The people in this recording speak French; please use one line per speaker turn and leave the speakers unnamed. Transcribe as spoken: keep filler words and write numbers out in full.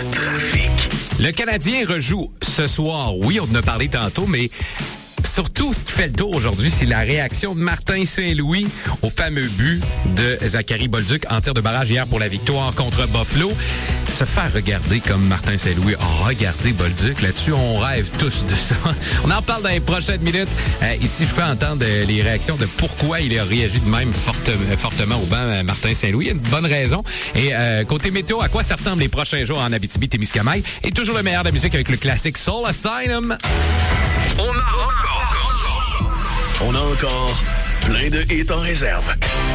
trafic.
Le Canadien rejoue ce soir. Oui, on en a parlé tantôt, mais surtout, ce qui fait le tour aujourd'hui, c'est la réaction de Martin Saint-Louis au fameux but de Zachary Bolduc en tir de barrage hier pour la victoire contre Buffalo. Se faire regarder comme Martin Saint-Louis a regardé Bolduc là-dessus, on rêve tous de ça. On en parle dans les prochaines minutes. Euh, ici, je fais entendre les réactions de pourquoi il a réagi de même forte, fortement au banc, Martin Saint-Louis. Il y a une bonne raison. Et euh, côté météo, à quoi ça ressemble les prochains jours en Abitibi-Témiscamingue? Et toujours le meilleur de la musique avec le classique Soul Asylum.
On a encore, on a encore plein de hits en réserve.